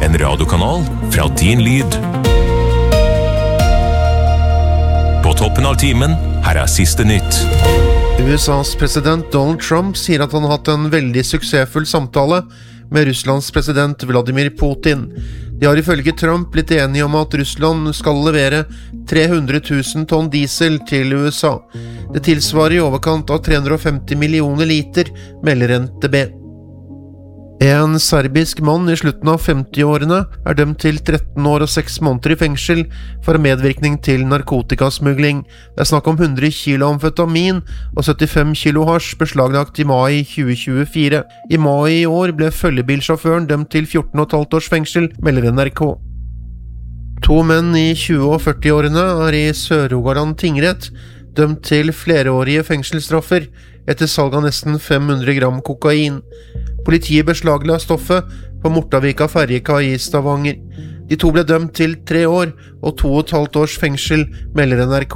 en radiokanal fra din lyd. På toppen av timen, her siste nytt. USAs president Donald Trump sier at han har hatt en veldig suksessfull samtale med Russlands president Vladimir Putin. De har ifølge Trump blitt enige om at Russland skal levere 300 000 tonn diesel til USA. Det tilsvarer i overkant av 350 millioner liter, melder NTB. En serbisk mann i slutten av 50-årene dømt til 13 år og 6 måneder i fengsel for medvirkning til narkotikasmugling. Det snakk om 100 kilo amfetamin og 75 kilo hasj beslaglagt i mai 2024. I mai i år ble følgebilsjåføren dømt til 14,5 års fengsel, melder NRK. 2 menn i 20- og 40-årene i Sør-Rogaland tingrett, dømt til flereårige fengselsstraffer etter salg av nesten 500 gram kokain. Politiet beslagla stoffet på Mortavika ferjekai i Stavanger. De 2 ble dømt til 3 år og 2,5 års fengsel, melder NRK.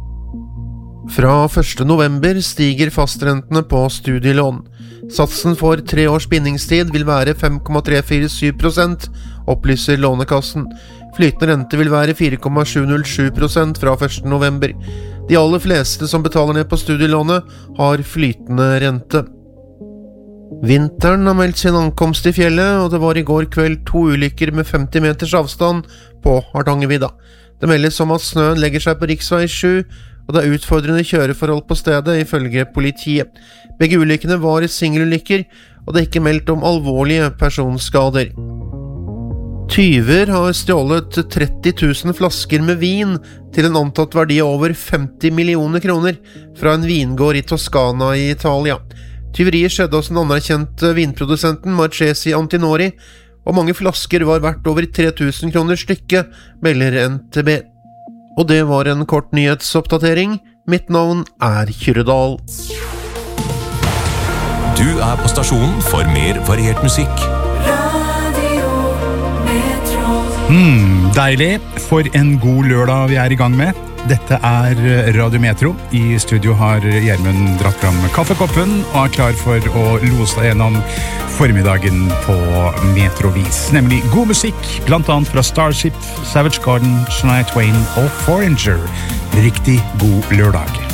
Fra 1. november stiger fastrentene på studielån. Satsen for 3 års bindingstid vil være 5,347%, opplyser Lånekassen. Flytende rente vil være 4,707% fra 1. november. De aller fleste som betaler ned på studielånet har flytende rente. Vinteren har meldt sin ankomst i fjellet, og det var i går kveld 2 ulykker med 50 meters avstand på Hardangervidda. Det meldes om at snøen legger seg på riksvei 7, og det utfordrende kjøreforhold på stedet, ifølge politiet. Begge ulykkene var singelulykker, og det er ikke meldt om alvorlige personskader. Tyver har stjålet 30 000 flasker med vin til en antatt verdi av over 50 millioner kroner fra en vingård i Toskana i Italia. Tyveriet skjedde hos den anerkjente vinprodusenten Marchesi Antinori, og mange flasker var verdt over 3000 kroner stykket, melder NTB. Og det var en kort nyhetsoppdatering. Mitt navn Kyrre-Dahl. Du på stasjonen for mer variert musikk. Deilig. For en god lørdag vi i gang med. Dette Radio Metro. I studio har Gjermund dratt fram kaffekoppen og klar for å lose deg gjennom formiddagen på Metrovis. Nemlig god musikk, blant annet fra Starship, Savage Garden, Shania Twain og Foreigner. Riktig god lørdag.